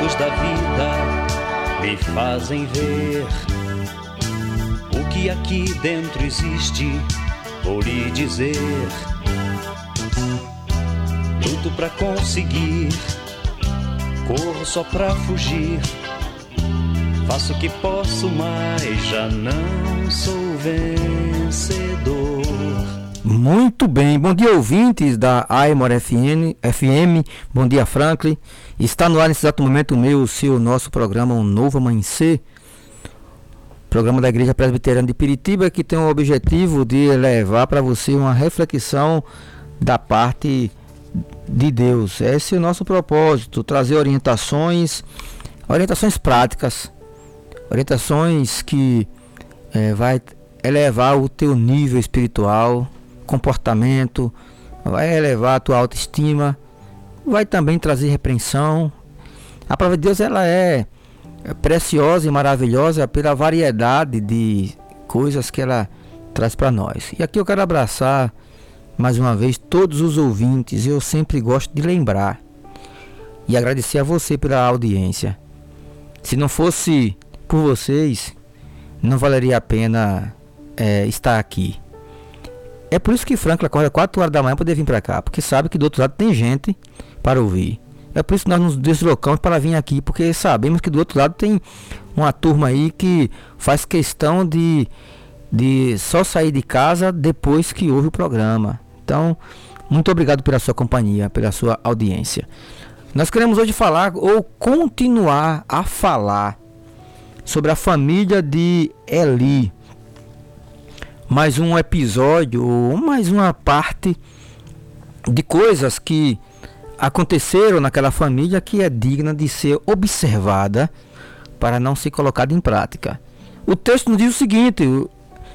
momentos da vida me fazem ver o que aqui dentro existe. Vou lhe dizer, luto pra conseguir, corro só pra fugir, faço o que posso, mas já não sou vencedor. Muito bem, bom dia ouvintes da Aimor FM, bom dia Franklin. Está no ar nesse exato momento o seu, nosso programa Um Novo Amanhecer, programa da Igreja Presbiteriana de Piritiba, que tem o objetivo de levar para você uma reflexão da parte de Deus. Esse é o nosso propósito, trazer orientações práticas, orientações que vai elevar o teu nível espiritual, comportamento, vai elevar a tua autoestima, vai também trazer repreensão. A palavra de Deus, ela é preciosa e maravilhosa pela variedade de coisas que ela traz para nós. E aqui eu quero abraçar mais uma vez todos os ouvintes. Eu sempre gosto de lembrar e agradecer a você pela audiência. Se não fosse por vocês, não valeria a pena estar aqui. É por isso que Franklin acorda 4 horas da manhã para poder vir para cá, porque sabe que do outro lado tem gente para ouvir. É por isso que nós nos deslocamos para vir aqui, porque sabemos que do outro lado tem uma turma aí que faz questão de só sair de casa depois que ouve o programa. Então, muito obrigado pela sua companhia, pela sua audiência. Nós queremos hoje falar, ou continuar a falar, sobre a família de Eli. Mais um episódio, ou mais uma parte de coisas que aconteceram naquela família que é digna de ser observada para não ser colocada em prática. O texto nos diz o seguinte, 1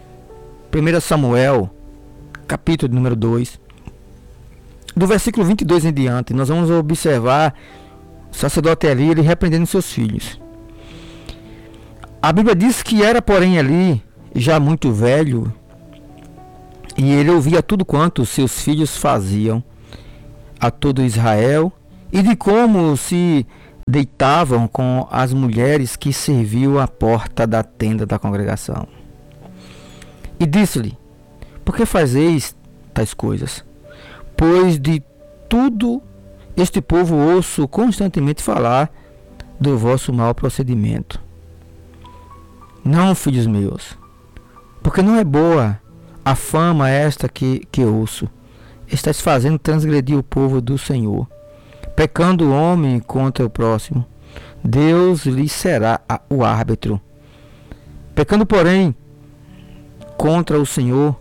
Samuel, capítulo número 2, do versículo 22 em diante, nós vamos observar o sacerdote Eli, ele repreendendo seus filhos. A Bíblia diz que era, porém, Eli já muito velho, e ele ouvia tudo quanto seus filhos faziam a todo Israel, e de como se deitavam com as mulheres que serviam à porta da tenda da congregação. E disse-lhe: por que fazeis tais coisas? Pois de tudo este povo ouço constantemente falar do vosso mau procedimento. Não, filhos meus, porque não é boa a fama esta que ouço. Estás fazendo transgredir o povo do Senhor, pecando o homem contra o próximo. Deus lhe será o árbitro. Pecando, porém, contra o Senhor,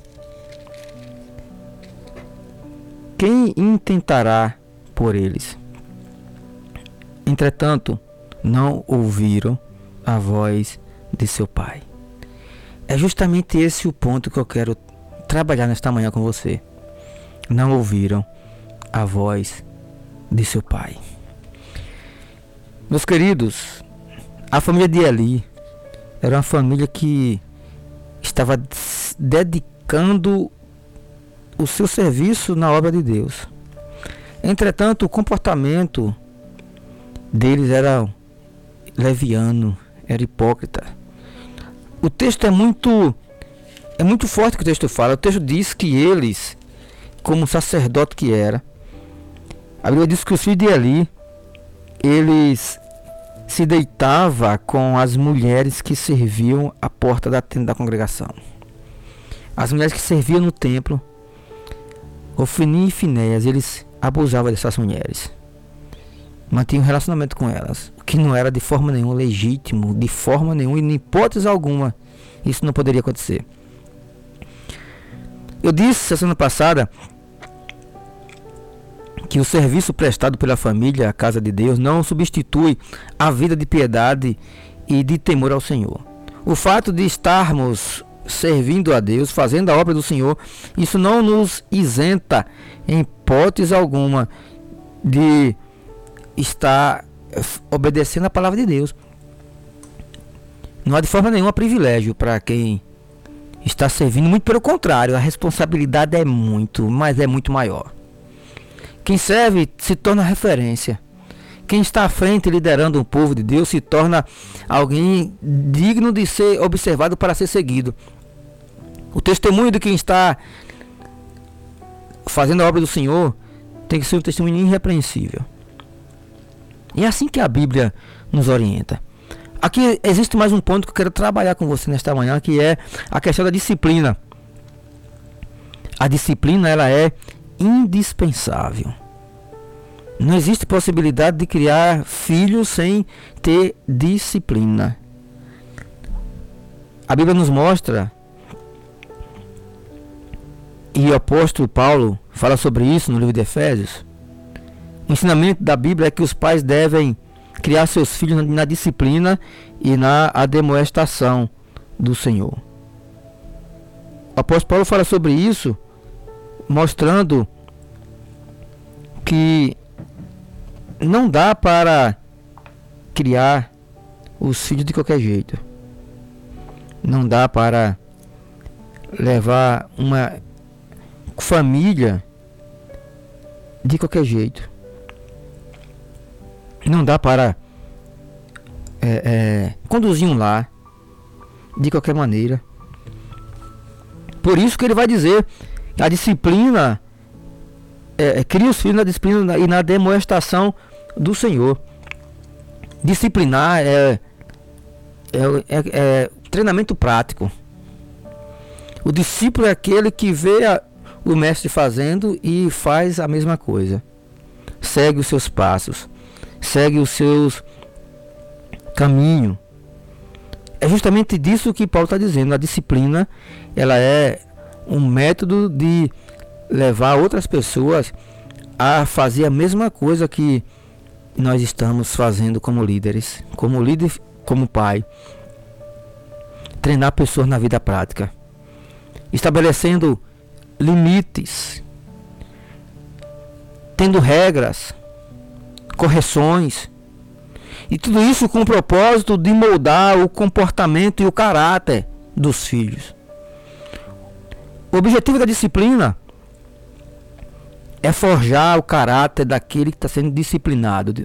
quem intentará por eles? Entretanto, não ouviram a voz de seu pai. É justamente esse o ponto que eu quero trabalhar nesta manhã com você. Não ouviram a voz de seu pai. Meus queridos, a família de Eli era uma família que estava dedicando o seu serviço na obra de Deus. Entretanto, o comportamento deles era leviano, era hipócrita. O texto é muito forte que o texto fala. O texto diz que eles, como sacerdote que era, a Bíblia diz que os filhos de Eli, eles se deitavam com as mulheres que serviam à porta da tenda da congregação. As mulheres que serviam no templo, Ofni e Finéias, eles abusavam dessas mulheres, mantinham um relacionamento com elas, o que não era de forma nenhuma legítimo, de forma nenhuma e em hipótese alguma isso não poderia acontecer. Eu disse semana passada que o serviço prestado pela família, a casa de Deus, não substitui a vida de piedade e de temor ao Senhor. O fato de estarmos servindo a Deus, fazendo a obra do Senhor, isso não nos isenta em hipótese alguma de estar obedecendo a palavra de Deus. Não há de forma nenhuma privilégio para quem está servindo, muito pelo contrário, a responsabilidade é muito, mas é muito maior. Quem serve se torna referência. quem está à frente liderando um povo de Deus se torna alguém digno de ser observado para ser seguido. O testemunho de quem está fazendo a obra do Senhor tem que ser um testemunho irrepreensível. E é assim que a Bíblia nos orienta. Aqui existe mais um ponto que eu quero trabalhar com você nesta manhã, que é a questão da disciplina. A disciplina, ela é indispensável. Não existe possibilidade de criar filhos sem ter disciplina. A Bíblia nos mostra, e o apóstolo Paulo fala sobre isso no livro de Efésios. O ensinamento da Bíblia é que os pais devem criar seus filhos na disciplina e na admoestação do Senhor. O apóstolo Paulo fala sobre isso, mostrando que não dá para criar os filhos de qualquer jeito. Não dá para levar uma família de qualquer jeito. Não dá para conduzir um lar de qualquer maneira. Por isso que ele vai dizer, a disciplina cria os filhos na disciplina e na demonstração do Senhor. Disciplinar é treinamento prático. O discípulo é aquele que vê o mestre fazendo e faz a mesma coisa. Segue os seus passos, segue os seus caminhos. É justamente disso que Paulo está dizendo. A disciplina, ela é um método de levar outras pessoas a fazer a mesma coisa que nós estamos fazendo como líderes, como pai. Treinar pessoas na vida prática, estabelecendo limites, tendo regras, correções, e tudo isso com o propósito de moldar o comportamento e o caráter dos filhos. O objetivo da disciplina é forjar o caráter daquele que está sendo disciplinado.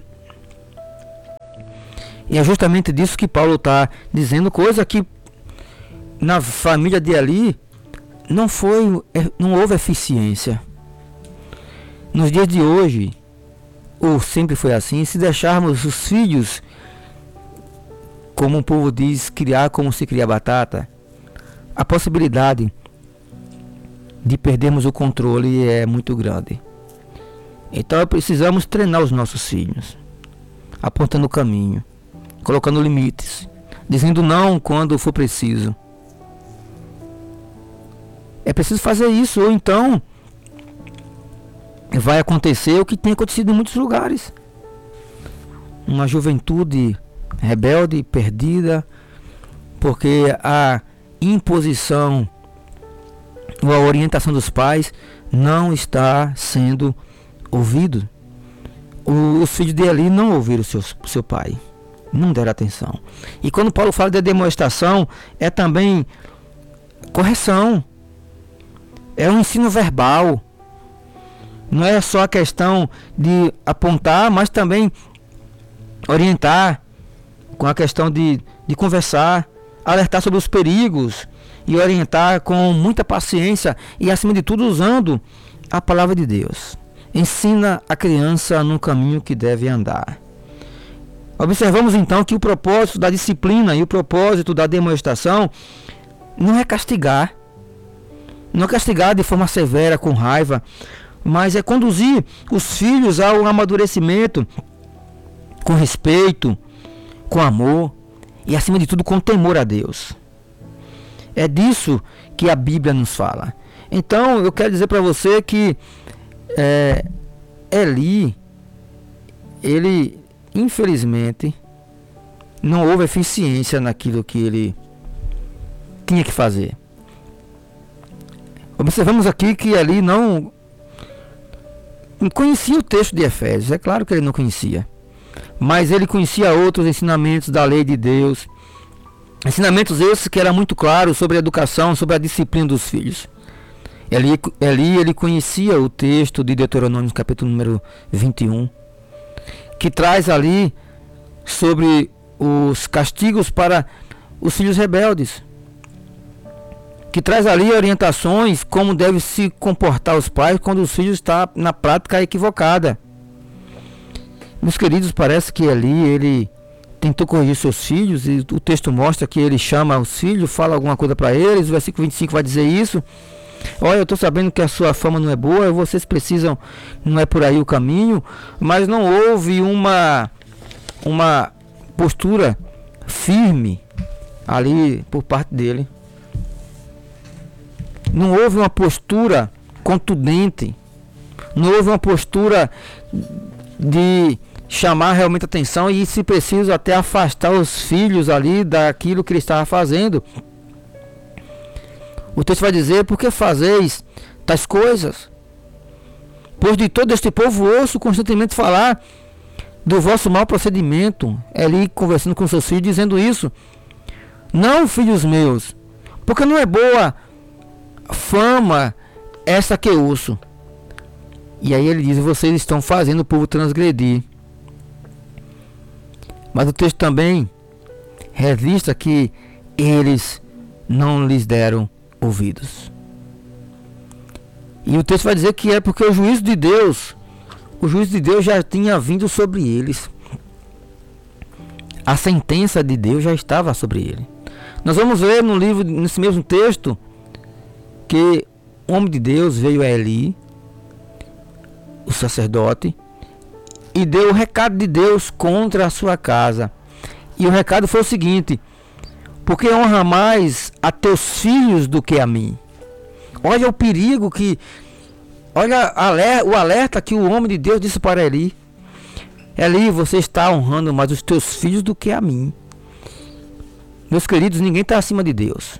E é justamente disso que Paulo está dizendo, coisa que na família de Eli não houve eficiência. Nos dias de hoje, ou sempre foi assim, se deixarmos os filhos, como o povo diz, criar como se cria batata, a possibilidade de perdermos o controle é muito grande. Então precisamos treinar os nossos filhos, apontando o caminho, colocando limites, dizendo não quando for preciso. É preciso fazer isso, ou então vai acontecer o que tem acontecido em muitos lugares. Uma juventude rebelde, perdida, porque a imposição ou a orientação dos pais não está sendo ouvido. Os filhos de Eli não ouviram seu pai, não deram atenção. E quando Paulo fala de demonstração, é também correção, é um ensino verbal. Não é só a questão de apontar, mas também orientar, com a questão de conversar, alertar sobre os perigos e orientar com muita paciência e, acima de tudo, usando a palavra de Deus. Ensina a criança no caminho que deve andar. Observamos então que o propósito da disciplina e o propósito da demonstração não é castigar. Não é castigar de forma severa, com raiva, mas é conduzir os filhos ao amadurecimento com respeito, com amor e, acima de tudo, com temor a Deus. É disso que a Bíblia nos fala. Então, eu quero dizer para você que Eli, ele, infelizmente, não houve eficiência naquilo que ele tinha que fazer. Observamos aqui que Eli não conhecia o texto de Efésios. É claro que ele não conhecia, mas ele conhecia outros ensinamentos da lei de Deus, ensinamentos esses que eram muito claros sobre a educação, sobre a disciplina dos filhos. Ele conhecia o texto de Deuteronômio, capítulo número 21, que traz ali sobre os castigos para os filhos rebeldes, que traz ali orientações como deve se comportar os pais quando os filhos estão na prática equivocada. Meus queridos, parece que ali ele tentou corrigir seus filhos, e o texto mostra que ele chama os filhos, fala alguma coisa para eles. O versículo 25 vai dizer isso: olha, eu estou sabendo que a sua fama não é boa, vocês precisam, não é por aí o caminho. Mas não houve uma postura firme ali por parte dele. Não houve uma postura contundente, não houve uma postura de chamar realmente atenção e, se preciso, até afastar os filhos ali daquilo que ele estava fazendo. O texto vai dizer: por que fazeis tais coisas? Pois de todo este povo ouço constantemente falar do vosso mau procedimento. Eli conversando com seus filhos, dizendo isso: não, filhos meus, porque não é boa fama essa que ouço. E aí ele diz: vocês estão fazendo o povo transgredir. Mas o texto também registra que eles não lhes deram ouvidos. E o texto vai dizer que é porque o juízo de Deus já tinha vindo sobre eles. A sentença de Deus já estava sobre ele. Nós vamos ver no livro, nesse mesmo texto, que o homem de Deus veio a Eli, o sacerdote, e deu o recado de Deus contra a sua casa. E o recado foi o seguinte: porque honra mais a teus filhos do que a mim. Olha o perigo que... olha o alerta que o homem de Deus disse para Eli: Eli, você está honrando mais os teus filhos do que a mim. Meus queridos, ninguém está acima de Deus.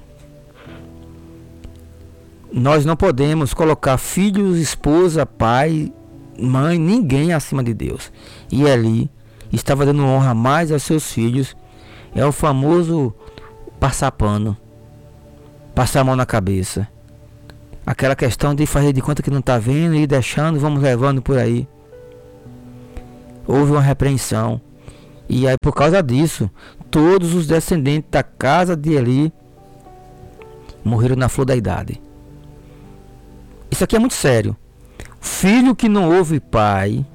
Nós não podemos colocar filhos, esposa, pai, mãe, ninguém acima de Deus. E Eli estava dando honra mais aos seus filhos. É o famoso passar pano, passar a mão na cabeça. Aquela questão de fazer de conta que não está vendo e ir deixando, vamos levando por aí. Houve uma repreensão. E aí, por causa disso, todos os descendentes da casa de Eli morreram na flor da idade. Isso aqui é muito sério. Filho que não ouve pai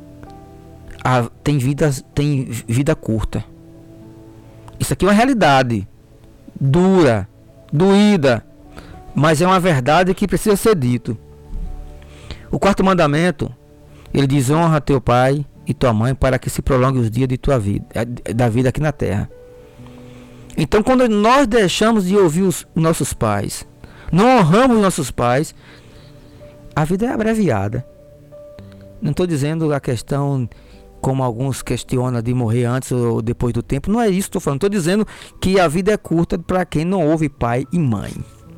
tem vida curta. Isso aqui é uma realidade dura, doída, mas é uma verdade que precisa ser dito. O quarto mandamento, ele diz: honra teu pai e tua mãe, para que se prolongue os dias de tua vida, da vida aqui na terra. Então, quando nós deixamos de ouvir os nossos pais, não honramos nossos pais, a vida é abreviada. Não estou dizendo a questão, como alguns questionam, de morrer antes ou depois do tempo. Não é isso que estou falando. Estou dizendo que a vida é curta para quem não ouve pai e mãe.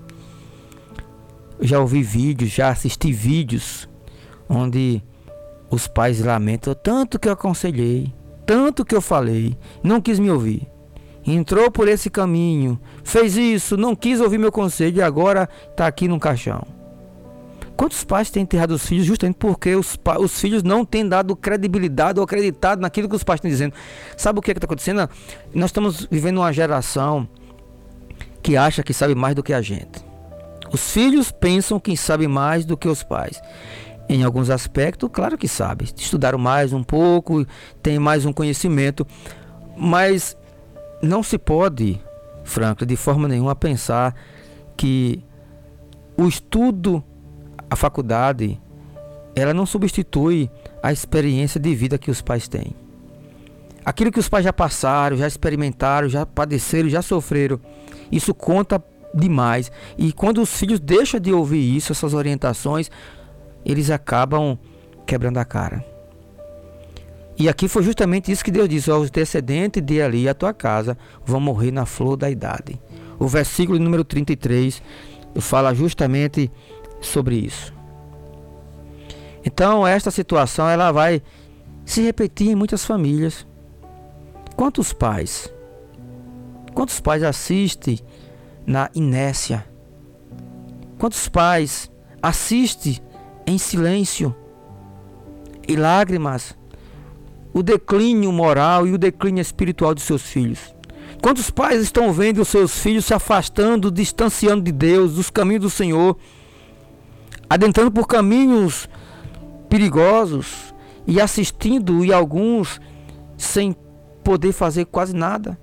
Eu já ouvi vídeos, já assisti vídeos onde os pais lamentam: tanto que eu aconselhei, tanto que eu falei, não quis me ouvir. Entrou por esse caminho, fez isso, não quis ouvir meu conselho e agora está aqui no caixão. Quantos pais têm enterrado os filhos justamente porque os filhos não têm dado credibilidade ou acreditado naquilo que os pais estão dizendo? Sabe o que está acontecendo? Nós estamos vivendo uma geração que acha que sabe mais do que a gente. Os filhos pensam que sabem mais do que os pais. Em alguns aspectos, claro que sabem. Estudaram mais um pouco, têm mais um conhecimento. Mas não se pode, Franklin, de forma nenhuma pensar que o estudo, a faculdade, ela não substitui a experiência de vida que os pais têm. Aquilo que os pais já passaram, já experimentaram, já padeceram, já sofreram, isso conta demais. E quando os filhos deixam de ouvir isso, essas orientações, eles acabam quebrando a cara. E aqui foi justamente isso que Deus disse: aos descendentes de Eli, a tua casa vão morrer na flor da idade. O versículo número 33 fala justamente sobre isso. Então esta situação ela vai se repetir em muitas famílias. Quantos pais assistem na inércia? Quantos pais assistem em silêncio e lágrimas o declínio moral e o declínio espiritual de seus filhos? Quantos pais estão vendo os seus filhos se afastando, distanciando de Deus, dos caminhos do Senhor, adentrando por caminhos perigosos e assistindo, e alguns sem poder fazer quase nada?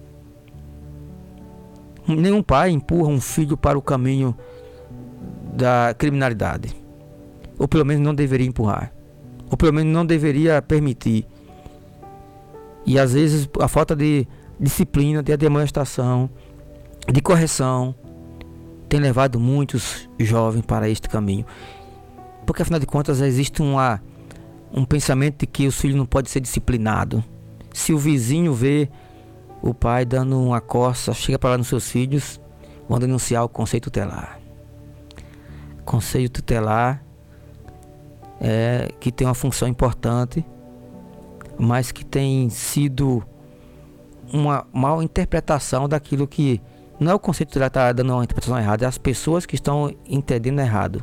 Nenhum pai empurra um filho para o caminho da criminalidade, ou pelo menos não deveria empurrar, ou pelo menos não deveria permitir. E às vezes a falta de disciplina, de demonstração, de correção, tem levado muitos jovens para este caminho. Porque afinal de contas existe um pensamento de que os filhos não podem ser disciplinados. Se o vizinho vê o pai dando uma coça, chega para lá nos seus filhos, vão denunciar o conselho tutelar. Conselho tutelar que tem uma função importante, mas que tem sido uma mal interpretação daquilo que não é o conceito tutelar que está dando uma interpretação errada, é as pessoas que estão entendendo errado.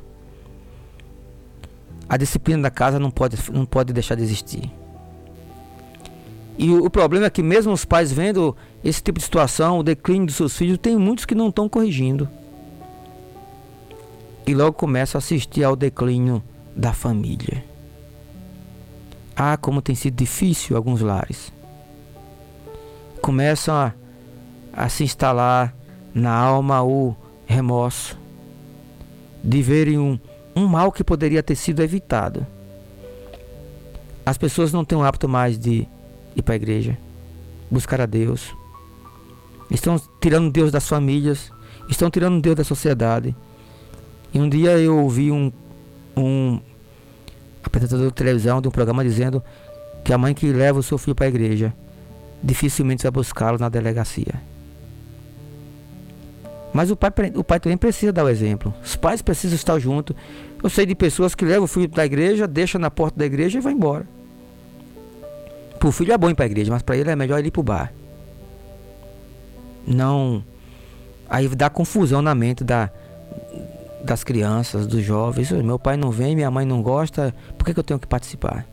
A disciplina da casa não pode deixar de existir. E o problema é que mesmo os pais vendo esse tipo de situação, o declínio dos seus filhos, tem muitos que não estão corrigindo. E logo começam a assistir ao declínio da família. Ah, como tem sido difícil em alguns lares. Começam a se instalar na alma o remorso de verem um mal que poderia ter sido evitado. As pessoas não têm o hábito mais de ir para a igreja, buscar a Deus. Estão tirando Deus das famílias, estão tirando Deus da sociedade. E um dia eu ouvi um apresentador de televisão de um programa dizendo que a mãe que leva o seu filho para a igreja dificilmente vai buscá-lo na delegacia. Mas o pai também precisa dar o exemplo. Os pais precisam estar juntos. Eu sei de pessoas que levam o filho para a igreja, deixam na porta da igreja e vai embora. Para o filho é bom ir para a igreja, mas para ele é melhor ele ir para o bar. Não. Aí dá confusão na mente das crianças, dos jovens. Meu pai não vem, minha mãe não gosta, por que eu tenho que participar?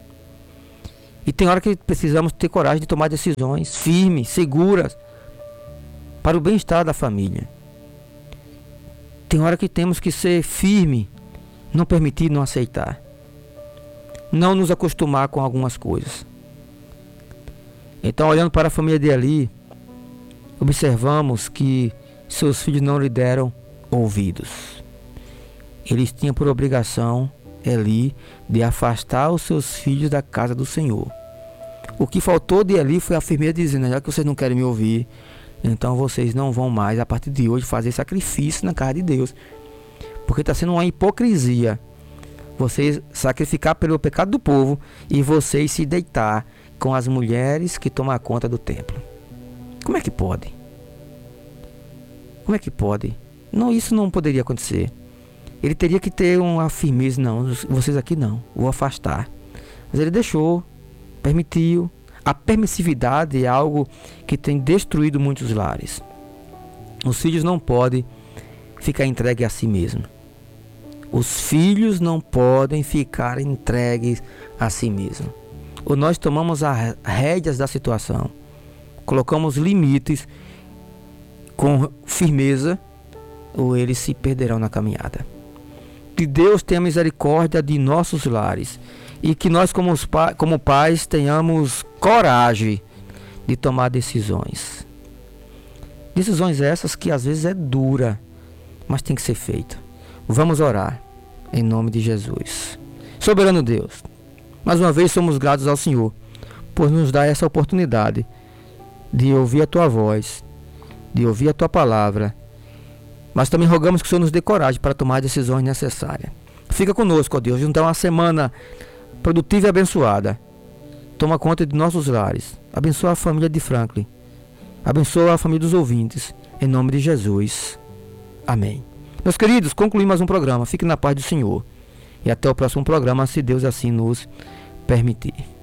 E tem hora que precisamos ter coragem de tomar decisões firmes, seguras, para o bem-estar da família. Tem hora que temos que ser firme, não permitir, não aceitar, não nos acostumar com algumas coisas. Então, olhando para a família de Eli, observamos que seus filhos não lhe deram ouvidos. Eles tinham por obrigação, Eli, de afastar os seus filhos da casa do Senhor. O que faltou de Eli foi a firmeza dizendo: já que vocês não querem me ouvir, então vocês não vão mais a partir de hoje fazer sacrifício na casa de Deus, porque está sendo uma hipocrisia vocês sacrificar pelo pecado do povo e vocês se deitar com as mulheres que tomam conta do templo. Como é que pode? Como é que pode? Não, isso não poderia acontecer. Ele teria que ter uma firmeza: não, vocês aqui não, vou afastar. Mas ele deixou, permitiu. A permissividade é algo que tem destruído muitos lares. Os filhos não podem ficar entregues a si mesmos. Os filhos não podem ficar entregues a si mesmos. Ou nós tomamos as rédeas da situação, colocamos limites com firmeza, ou eles se perderão na caminhada. Que Deus tenha misericórdia de nossos lares e que nós como pais tenhamos coragem de tomar decisões. Decisões essas que às vezes é dura, mas tem que ser feita. Vamos orar em nome de Jesus. Soberano Deus, mais uma vez somos gratos ao Senhor por nos dar essa oportunidade de ouvir a Tua voz, de ouvir a Tua palavra, mas também rogamos que o Senhor nos dê coragem para tomar decisões necessárias. Fica conosco, ó Deus, então uma semana produtiva e abençoada. Toma conta de nossos lares. Abençoa a família de Franklin. Abençoa a família dos ouvintes. Em nome de Jesus. Amém. Meus queridos, concluímos mais um programa. Fique na paz do Senhor. E até o próximo programa, se Deus assim nos permitir.